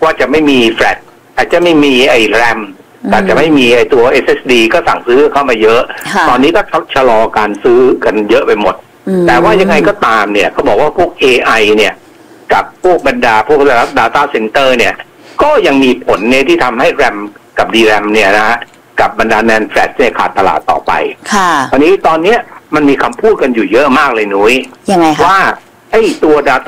ว่าจะไม่มีแฟลชอาจจะไม่มีไอ้แรมแต่จะไม่มีไอ้ตัว SSD ก็สั่งซื้อเข้ามาเยอะตอนนี้ก็ชะลอการซื้อกันเยอะไปหมดแต่ว่ายังไงก็ตามเนี่ยเขาบอกว่าพวก AI เนี่ยกับพวกบรรดาพวก Data Center เนี่ยก็ยังมีผลเนี่ยที่ทำให้แรมกับ DRAM เนี่ยนะฮะกับบรรดา NAND Flash เนี่ยขาดตลาดต่อไปตอนนี้มันมีคำพูดกันอยู่เยอะมากเลยนุ้ยยังไงคะว่าไอ้ตัว Data